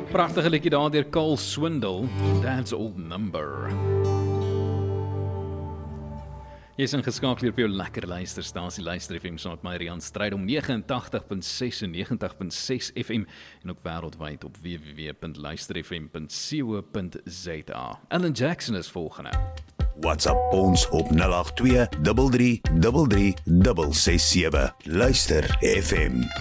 Pragtige liedjie daar deur Cole Swindle, Dad's Old Number. Jy is ingeskakel hier op jou lekker luisterstasie, Luister FM, saam met my Rian Stryd om 89.6 en 90.6 FM en ook wêreldwyd op www.luisterfm.co.za. Alan Jackson is volgende. WhatsApp ons op 082 33 33 667. Luister FM.